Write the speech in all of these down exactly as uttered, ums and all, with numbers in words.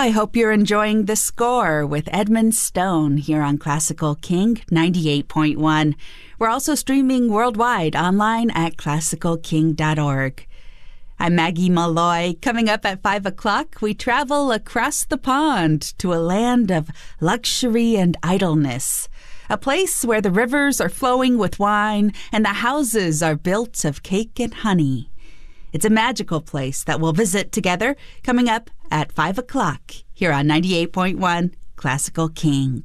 I hope you're enjoying The Score with Edmund Stone here on Classical King ninety-eight point one. We're also streaming worldwide online at classical king dot org. I'm Maggie Malloy. Coming up at five o'clock, we travel across the pond to a land of luxury and idleness, a place where the rivers are flowing with wine and the houses are built of cake and honey. It's a magical place that we'll visit together coming up at five o'clock here on ninety-eight point one Classical King.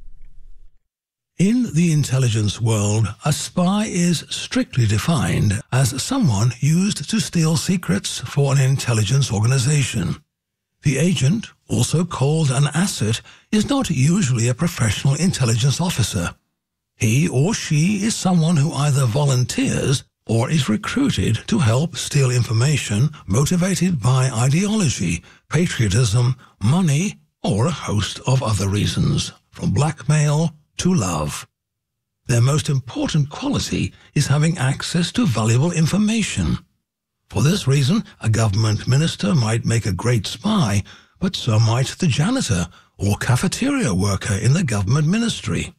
In the intelligence world, a spy is strictly defined as someone used to steal secrets for an intelligence organization. The agent, also called an asset, is not usually a professional intelligence officer. He or she is someone who either volunteers or is recruited to help steal information motivated by ideology, patriotism, money, or a host of other reasons, from blackmail to love. Their most important quality is having access to valuable information. For this reason, a government minister might make a great spy, but so might the janitor or cafeteria worker in the government ministry.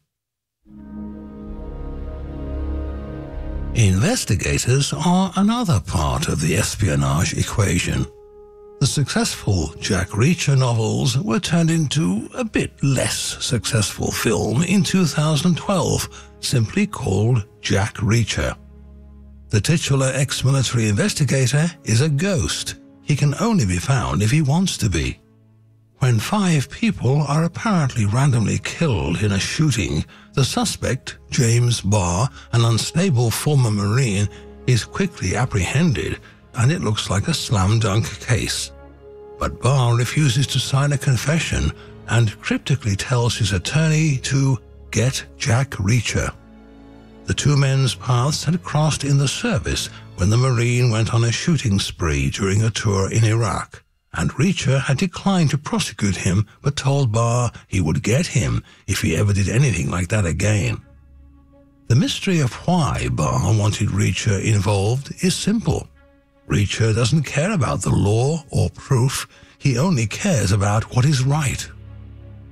Investigators are another part of the espionage equation. The successful Jack Reacher novels were turned into a bit less successful film in two thousand twelve, simply called Jack Reacher. The titular ex-military investigator is a ghost. He can only be found if he wants to be. When five people are apparently randomly killed in a shooting, the suspect, James Barr, an unstable former Marine, is quickly apprehended, and it looks like a slam-dunk case. But Barr refuses to sign a confession and cryptically tells his attorney to get Jack Reacher. The two men's paths had crossed in the service when the Marine went on a shooting spree during a tour in Iraq, and Reacher had declined to prosecute him but told Barr he would get him if he ever did anything like that again. The mystery of why Barr wanted Reacher involved is simple. Reacher doesn't care about the law or proof, he only cares about what is right.